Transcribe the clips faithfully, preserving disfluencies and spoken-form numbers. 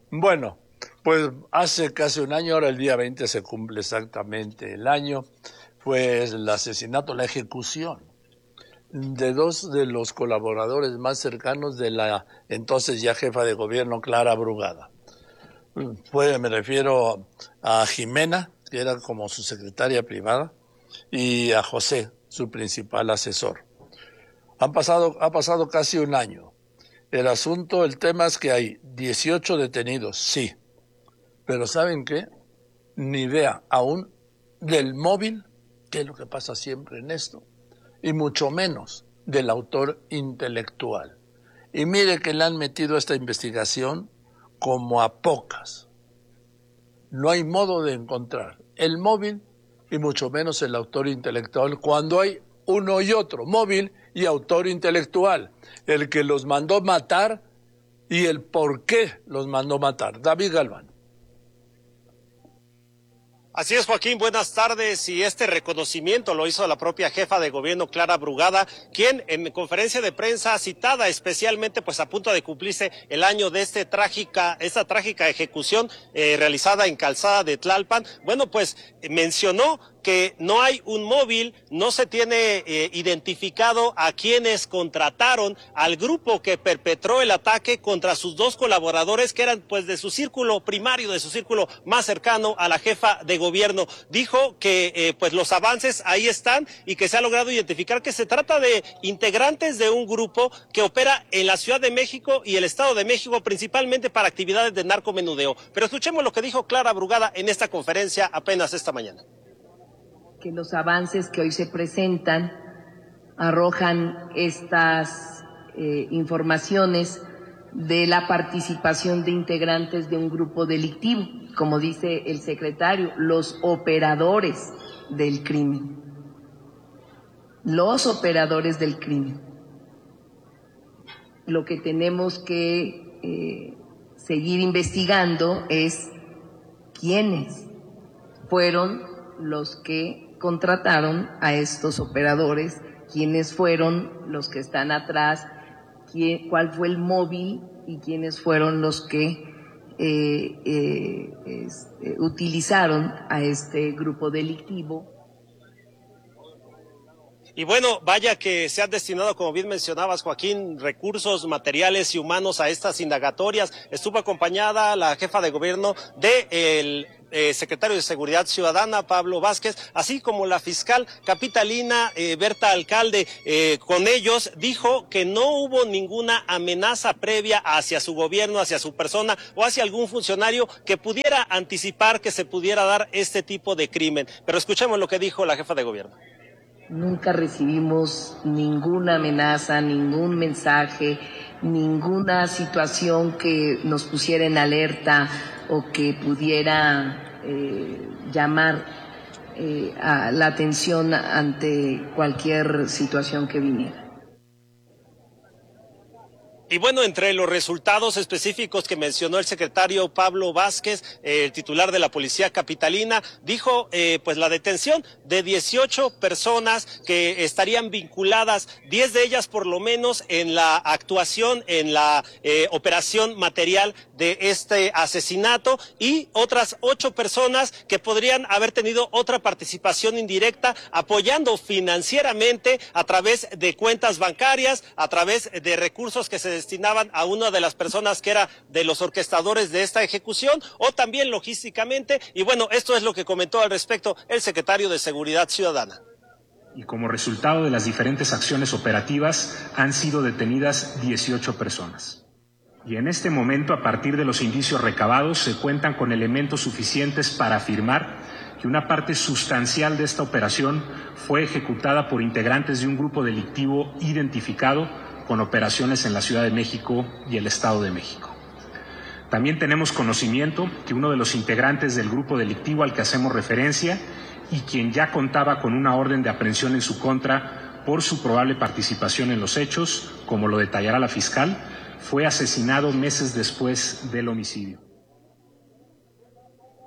Bueno, pues hace casi un año, ahora el día veinte se cumple exactamente el año, fue el asesinato, la ejecución de dos de los colaboradores más cercanos de la entonces ya jefa de gobierno, Clara Brugada. Fue, me refiero a Jimena, que era como su secretaria privada, y a José, su principal asesor. Han pasado, ha pasado casi un año. El asunto, el tema es que hay dieciocho detenidos, sí. Pero ¿saben qué? Ni idea aún del móvil, que es lo que pasa siempre en esto, y mucho menos del autor intelectual. Y mire que le han metido esta investigación como a pocas. No hay modo de encontrar el móvil y mucho menos el autor intelectual cuando hay uno y otro, móvil y autor intelectual, el que los mandó matar y el por qué los mandó matar. David Galván. Así es, Joaquín, buenas tardes. Y este reconocimiento lo hizo la propia jefa de gobierno, Clara Brugada, quien en conferencia de prensa citada especialmente pues a punto de cumplirse el año de este trágica, esta trágica ejecución eh, realizada en Calzada de Tlalpan, bueno, pues mencionó que no hay un móvil, no se tiene eh, identificado a quienes contrataron al grupo que perpetró el ataque contra sus dos colaboradores que eran pues de su círculo primario, de su círculo más cercano a la jefa de gobierno. Dijo que eh, pues los avances ahí están y que se ha logrado identificar que se trata de integrantes de un grupo que opera en la Ciudad de México y el Estado de México principalmente para actividades de narcomenudeo. Pero escuchemos lo que dijo Clara Brugada en esta conferencia apenas esta mañana. Que los avances que hoy se presentan arrojan estas eh, informaciones de la participación de integrantes de un grupo delictivo, como dice el secretario, los operadores del crimen, los operadores del crimen. Lo que tenemos que eh, seguir investigando es quiénes fueron los que contrataron a estos operadores, quiénes fueron los que están atrás, quién, cuál fue el móvil y quiénes fueron los que eh, eh, es, eh, utilizaron a este grupo delictivo. Y bueno, vaya que se han destinado, como bien mencionabas, Joaquín, recursos materiales y humanos a estas indagatorias. Estuvo acompañada la jefa de gobierno del eh, secretario de Seguridad Ciudadana, Pablo Vázquez, así como la fiscal capitalina, eh, Berta Alcalde. Eh, con ellos dijo que no hubo ninguna amenaza previa hacia su gobierno, hacia su persona o hacia algún funcionario que pudiera anticipar que se pudiera dar este tipo de crimen. Pero escuchemos lo que dijo la jefa de gobierno. Nunca recibimos ninguna amenaza, ningún mensaje, ninguna situación que nos pusiera en alerta o que pudiera eh, llamar eh, a la atención ante cualquier situación que viniera. Y bueno, entre los resultados específicos que mencionó el secretario Pablo Vázquez, eh, el titular de la Policía Capitalina, dijo eh, pues la detención de dieciocho personas que estarían vinculadas, diez de ellas por lo menos en la actuación, en la eh, operación material de este asesinato, y otras ocho personas que podrían haber tenido otra participación indirecta apoyando financieramente a través de cuentas bancarias, a través de recursos que se destinaban a una de las personas que era de los orquestadores de esta ejecución, o también logísticamente. Y bueno, esto es lo que comentó al respecto el secretario de Seguridad Ciudadana. Y como resultado de las diferentes acciones operativas han sido detenidas dieciocho personas. Y en este momento, a partir de los indicios recabados, se cuentan con elementos suficientes para afirmar que una parte sustancial de esta operación fue ejecutada por integrantes de un grupo delictivo identificado con operaciones en la Ciudad de México y el Estado de México. También tenemos conocimiento que uno de los integrantes del grupo delictivo al que hacemos referencia y quien ya contaba con una orden de aprehensión en su contra por su probable participación en los hechos, como lo detallará la fiscal, fue asesinado meses después del homicidio.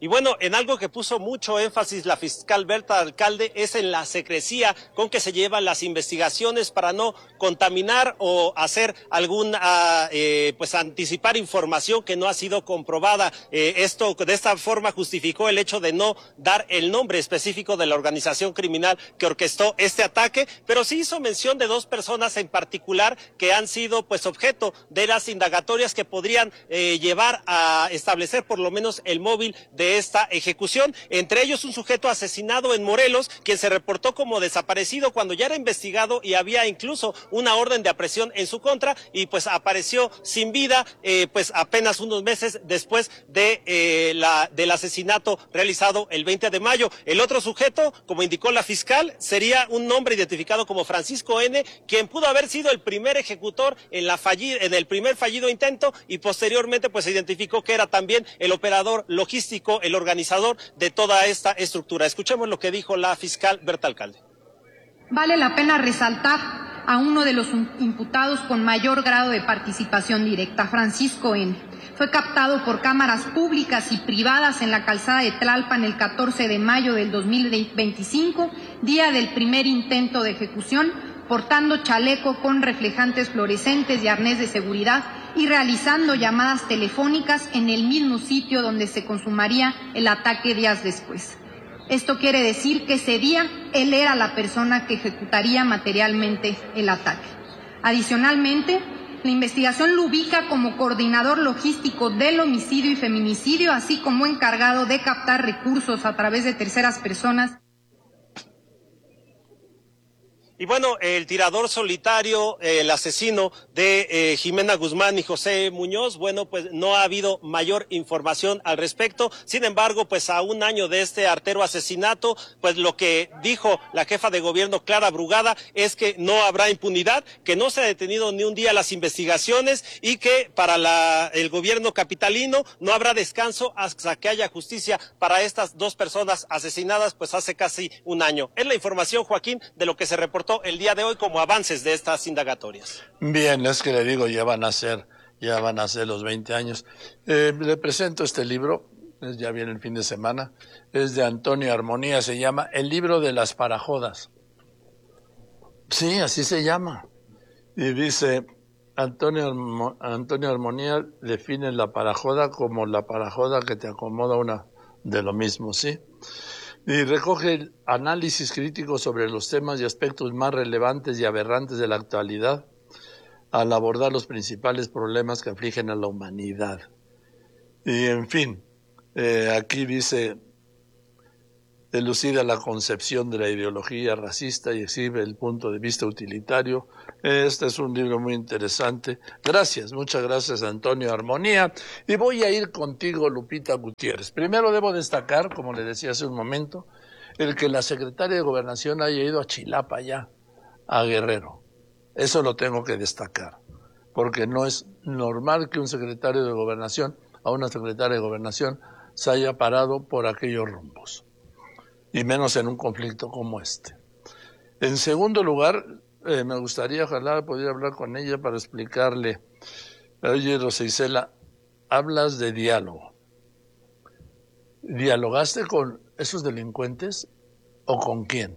Y bueno, en algo que puso mucho énfasis la fiscal Berta Alcalde es en la secrecía con que se llevan las investigaciones para no contaminar o hacer algún, uh, eh, pues anticipar información que no ha sido comprobada. Eh, esto de esta forma justificó el hecho de no dar el nombre específico de la organización criminal que orquestó este ataque, pero sí hizo mención de dos personas en particular que han sido pues objeto de las indagatorias que podrían eh, llevar a establecer por lo menos el móvil de esta ejecución, entre ellos un sujeto asesinado en Morelos, quien se reportó como desaparecido cuando ya era investigado y había incluso una orden de aprehensión en su contra y pues apareció sin vida eh, pues apenas unos meses después de eh, la del asesinato realizado el veinte de mayo. El otro sujeto, como indicó la fiscal, sería un hombre identificado como Francisco N., quien pudo haber sido el primer ejecutor en la falli- en el primer fallido intento y posteriormente pues se identificó que era también el operador logístico, el organizador de toda esta estructura. Escuchemos lo que dijo la fiscal Berta Alcalde. Vale la pena resaltar a uno de los imputados con mayor grado de participación directa, Francisco N. Fue captado por cámaras públicas y privadas en la calzada de Tlalpan el catorce de mayo del dos mil veinticinco, día del primer intento de ejecución, portando chaleco con reflejantes fluorescentes y arnés de seguridad y realizando llamadas telefónicas en el mismo sitio donde se consumaría el ataque días después. Esto quiere decir que ese día él era la persona que ejecutaría materialmente el ataque. Adicionalmente, la investigación lo ubica como coordinador logístico del homicidio y feminicidio, así como encargado de captar recursos a través de terceras personas. Y bueno, el tirador solitario, el asesino de eh, Jimena Guzmán y José Muñoz, bueno, pues no ha habido mayor información al respecto. Sin embargo, pues a un año de este artero asesinato, pues lo que dijo la jefa de gobierno, Clara Brugada, es que no habrá impunidad, que no se ha detenido ni un día las investigaciones y que para la, el gobierno capitalino no habrá descanso hasta que haya justicia para estas dos personas asesinadas, pues hace casi un año. Es la información, Joaquín, de lo que se reportó el día de hoy como avances de estas indagatorias. Bien, es que le digo, ya van a ser, ya van a ser los veinte años. Eh, le presento este libro, es, ya viene el fin de semana, es de Antonio Armonía, se llama El libro de las parajodas. Sí, así se llama. Y dice, Antonio, Antonio Armonía define la parajoda como la parajoda que te acomoda una de lo mismo, ¿sí? Y recoge análisis críticos sobre los temas y aspectos más relevantes y aberrantes de la actualidad al abordar los principales problemas que afligen a la humanidad. Y en fin, eh, aquí dice, elucida la concepción de la ideología racista y exhibe el punto de vista utilitario. Este es un libro muy interesante. Gracias, muchas gracias, Antonio Armonía. Y voy a ir contigo, Lupita Gutiérrez. Primero debo destacar, como le decía hace un momento, el que la secretaria de Gobernación haya ido a Chilapa ya, a Guerrero. Eso lo tengo que destacar, porque no es normal que un secretario de Gobernación, a una secretaria de Gobernación, se haya parado por aquellos rumbos, y menos en un conflicto como este. En segundo lugar, eh, me gustaría, ojalá pudiera hablar con ella para explicarle, oye, Rosa Isela, hablas de diálogo. ¿Dialogaste con esos delincuentes o con quién?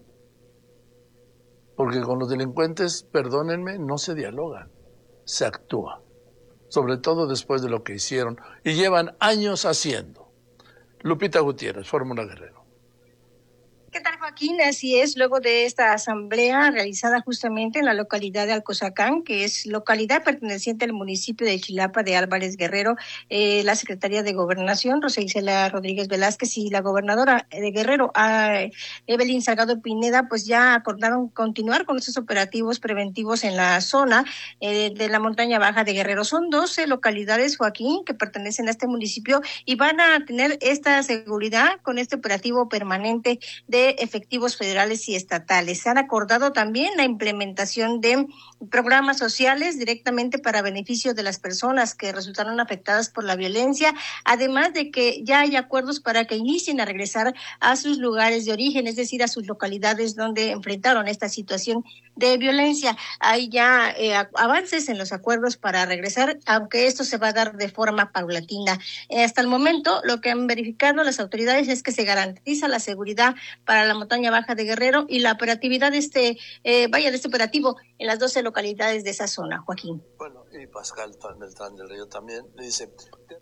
Porque con los delincuentes, perdónenme, no se dialoga, se actúa, sobre todo después de lo que hicieron y llevan años haciendo. Lupita Gutiérrez, Fórmula Guerrero. ¿Qué tal, Joaquín? Así es, luego de esta asamblea realizada justamente en la localidad de Alcozacán, que es localidad perteneciente al municipio de Chilapa de Álvarez Guerrero, eh, la Secretaría de Gobernación, Rosa Isela Rodríguez Velázquez, y la gobernadora de Guerrero, eh, Evelyn Salgado Pineda, pues ya acordaron continuar con estos operativos preventivos en la zona eh, de la montaña baja de Guerrero. Son doce localidades, Joaquín, que pertenecen a este municipio y van a tener esta seguridad con este operativo permanente de de efectivos federales y estatales. Se han acordado también la implementación de programas sociales directamente para beneficio de las personas que resultaron afectadas por la violencia, además de que ya hay acuerdos para que inicien a regresar a sus lugares de origen, es decir, a sus localidades donde enfrentaron esta situación de violencia. Hay ya eh, avances en los acuerdos para regresar, aunque esto se va a dar de forma paulatina. Eh, hasta el momento, lo que han verificado las autoridades es que se garantiza la seguridad para la montaña baja de Guerrero y la operatividad de este, eh, vaya, de este operativo en las doce localidades de esa zona, Joaquín. Bueno, y Pascal Beltrán del Río también le dice, el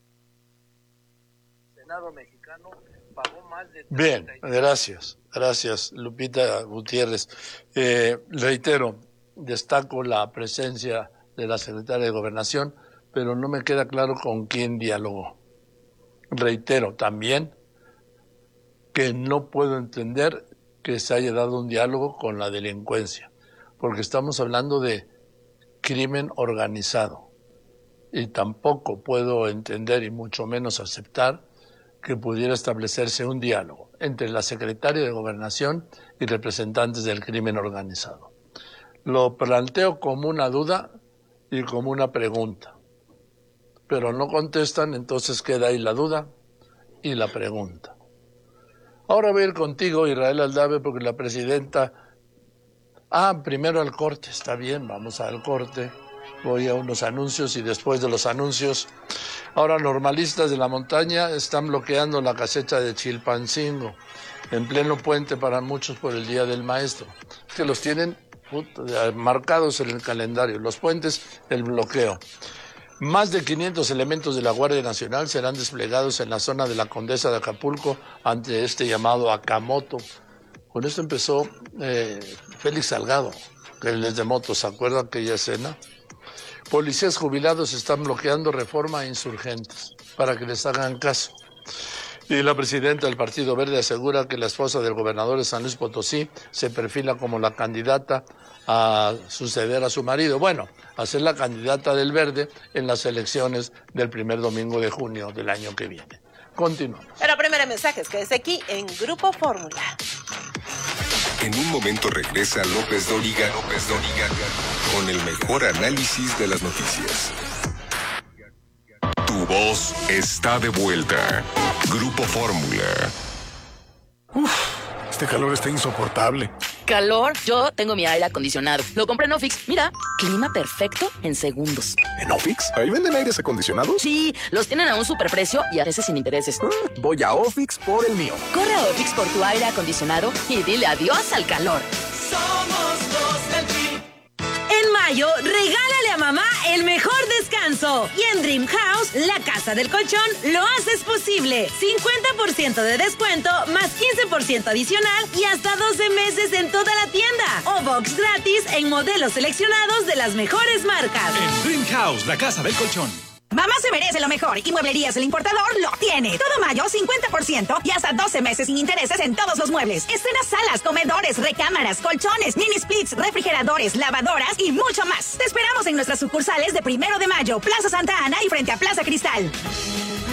Senado mexicano pagó más de... Bien, gracias, gracias Lupita Gutiérrez. Eh, reitero, destaco la presencia de la secretaria de Gobernación, pero no me queda claro con quién dialogó. Reitero también que no puedo entender que se haya dado un diálogo con la delincuencia, porque estamos hablando de crimen organizado y tampoco puedo entender y mucho menos aceptar que pudiera establecerse un diálogo entre la secretaria de Gobernación y representantes del crimen organizado. Lo planteo como una duda y como una pregunta, pero no contestan, entonces queda ahí la duda y la pregunta. Ahora voy a ir contigo, Israel Aldave, porque la presidenta... Ah, primero al corte, está bien, vamos al corte. Voy a unos anuncios y después de los anuncios... Ahora, normalistas de la montaña están bloqueando la cosecha de Chilpancingo, en pleno puente para muchos por el Día del Maestro. Que los tienen puta, marcados en el calendario. Los puentes, el bloqueo. Más de quinientos elementos de la Guardia Nacional serán desplegados en la zona de la Condesa de Acapulco ante este llamado Akamoto. Con esto empezó eh, Félix Salgado, que él es de moto, ¿se acuerda aquella escena? Policías jubilados están bloqueando Reforma e Insurgentes para que les hagan caso. Y la presidenta del Partido Verde asegura que la esposa del gobernador de San Luis Potosí se perfila como la candidata a suceder a su marido. Bueno, a ser la candidata del Verde en las elecciones del primer domingo de junio del año que viene. Continuamos. Pero primero mensajes, que es aquí en Grupo Fórmula. En un momento regresa López Dóriga, López Dóriga con el mejor análisis de las noticias. Tu voz está de vuelta. Grupo Fórmula. Uf, este calor está insoportable. ¿Calor? Yo tengo mi aire acondicionado. Lo compré en Ofix. Mira, clima perfecto en segundos. ¿En Ofix? ¿Ahí venden aires acondicionados? Sí, los tienen a un superprecio y a veces sin intereses. Mm, voy a Ofix por el mío. Corre a Ofix por tu aire acondicionado y dile adiós al calor. Somos los del Team. En mayo, regálale a mamá el mejor descanso. Y en Dream House, la casa del colchón, lo haces posible. cincuenta por ciento de descuento, más quince por ciento adicional y hasta doce meses en toda la tienda. O box gratis en modelos seleccionados de las mejores marcas. En Dream House, la casa del colchón. Mamá se merece lo mejor y Mueblerías El Importador lo tiene. Todo mayo, cincuenta por ciento y hasta doce meses sin intereses en todos los muebles. Estrena salas, comedores, recámaras, colchones, mini splits, refrigeradores, lavadoras y mucho más. Te esperamos en nuestras sucursales de Primero de Mayo, Plaza Santa Ana y frente a Plaza Cristal.